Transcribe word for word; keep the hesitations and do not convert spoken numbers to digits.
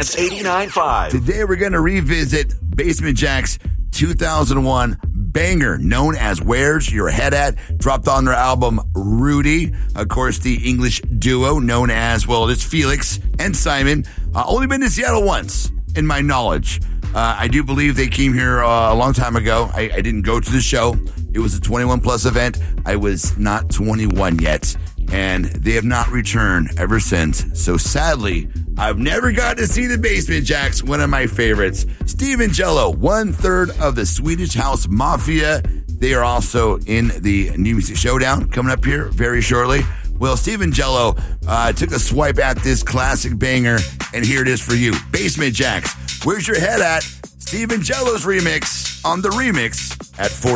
Dance eighty-nine point five. Today we're going to revisit Basement Jaxx two thousand one banger known as Where's Your Head At? Dropped on their album Rudy. Of course, the English duo known as, well, it's Felix and Simon. Uh, only been to Seattle once, in my knowledge. Uh, I do believe they came here uh, a long time ago. I, I didn't go to the show. It was a twenty-one plus event. I was not twenty-one yet. And they have not returned ever since. So sadly, I've never got to see the Basement Jaxx, one of my favorites. Steve Angello, one third of the Swedish House Mafia. They are also in the New Music Showdown coming up here very shortly. Well, Steve Angello uh, took a swipe at this classic banger, and here it is for you. Basement Jaxx, Where's Your Head At? Steve Angello's remix on the remix at forty.